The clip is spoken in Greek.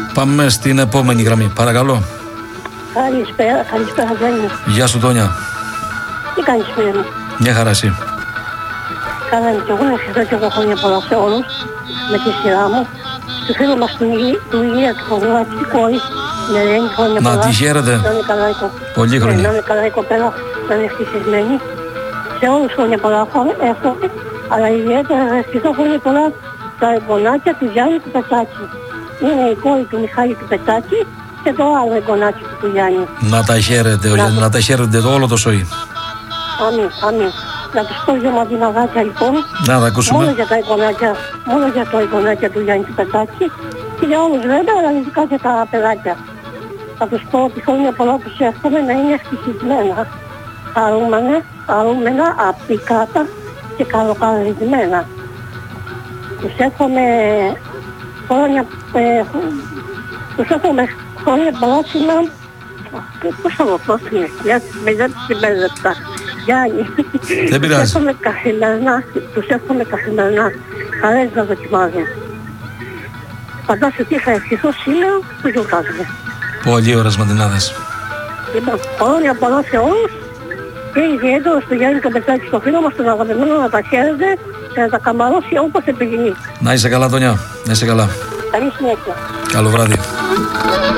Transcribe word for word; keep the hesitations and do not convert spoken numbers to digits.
Πάμε στην επόμενη γραμμή, παρακαλώ. Καλησπέρα, καλησπέρα Γιάννη. Γεια σου Τόνια. Τι κάνεις φίλε? Μια χαρά εσύ. Καλά είμαι και εγώ, να ευχηθώ και εγώ χρόνια πολλά σε όλους με τη σειρά μου. Του φίλου μας του Υγεία, του Χωριάτη, τη κόρη, την Ελένη, χρόνια πολλά. Να τη χαίρετε. Να είναι καλά η κοπέλα. Πολύ χρόνια. Να είναι καλά η κοπέλα, να είναι ευτυχισμένη. Σε όλους χρόνια πολλά εύχομαι, αλλά ιδιαίτερα να ευχηθώ χρόνια πολλά τα εγγονάκια του Γιάννη του Πετάκη. Είναι η κόρη του Μιχάλη του Πετάκη και το άλλο εγγονάκι του Γιάννη. Να τα χαίρετε, να, να τα χαίρετε όλο το σοϊ. Αμήν, αμήν. Να τους πω δύο μαδιναγάκια λοιπόν. Να τα ακούσουμε. Μόνο για τα εικονάκια, μόνο για τα εικονάκια του Γιάννη του Πετάκη και για όλους βέβαια, αλλά ειδικά για τα παιδάκια. Θα τους πω ότι χρόνια πολλά τους εύχομαι να είναι ευτυχισμένα, χαρούμενα, χαρούμενα, απτικάτα και καλοκαρισμένα. Τους εύχομαι χρόνια, ε, τους εύχομαι χρόνια πολλά σήμερα. Πώς θα το πω στην πέζεψα. Γιάννη, δεν πειράζει. Τους εύχομαι καθημερινά, τους εύχομαι καθημερινά χαρές να δοκιμάζουν. Φαντάσου τι θα ευχηθώ σήμερα που γιορτάζουμε. Πολύ ωραίες μαντινάδες. Λοιπόν, χρόνια πολλά σε όλους και ιδιαίτερα στο Γιάννη Καπετάκη, στο φίλο μας, τον αγαπημένο, να τα χαίρετε και να τα καμαρώσει όπως επιθυμεί. Να είσαι καλά Τόνια, να είσαι καλά. Καλή συνέχεια. Καλό βράδυ.